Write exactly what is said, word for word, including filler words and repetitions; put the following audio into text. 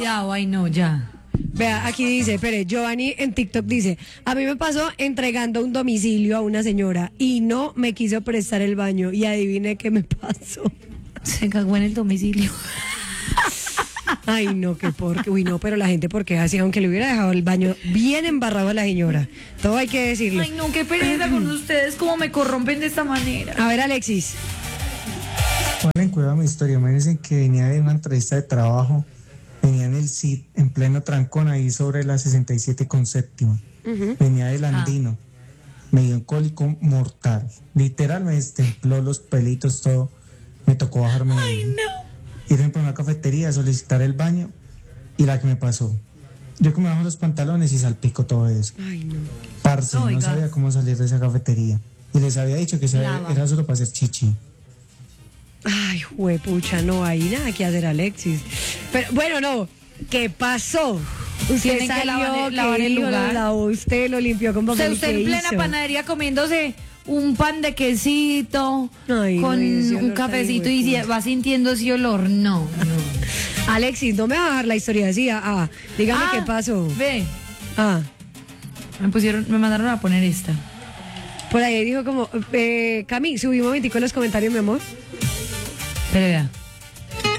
cuidado, ay no, ya. Vea, aquí dice, espere, Giovanni en TikTok dice, a mí me pasó entregando un domicilio a una señora y no me quiso prestar el baño y adivine qué me pasó. Se cagó en el domicilio. Ay, no, qué porque, uy, no, pero la gente, ¿por qué así? Aunque le hubiera dejado el baño bien embarrado a la señora. Todo hay que decirlo. Ay, no, qué pereza con ustedes, cómo me corrompen de esta manera. A ver, Alexis. Ponen cuidado mi historia. Imagínense que venía de una entrevista de trabajo, venía en el C I D, en pleno trancón, ahí sobre la sesenta y siete con séptima. Uh-huh. Venía del Andino. Ah. Me dio un cólico mortal. Literal, me destempló los pelitos, todo. Me tocó bajarme. Ay, no. Irme por una cafetería a solicitar el baño y la que me pasó. Yo que me bajo los pantalones y salpico todo eso. Ay, no. Parce, Oiga. no sabía cómo salir de esa cafetería. Y les había dicho que era solo para hacer chichi. Ay, juepucha, no hay nada que hacer, Alexis. Pero bueno, no, ¿qué pasó? Usted Tienen salió, que lavar, lavar el hijo, lugar. Lo lavó usted, lo limpió con papel. O sea, usted en plena hizo? panadería comiéndose un pan de quesito, Ay, con no, un cafecito y si va sintiendo ese olor. No, no. Alexis, no me va a dejar la historia así. Ah, ah, dígame Ah, qué pasó. Ve, Ah, me pusieron, me mandaron a poner esta. por ahí dijo como, eh, Cami, subí un momentico en los comentarios, mi amor. Pero vea.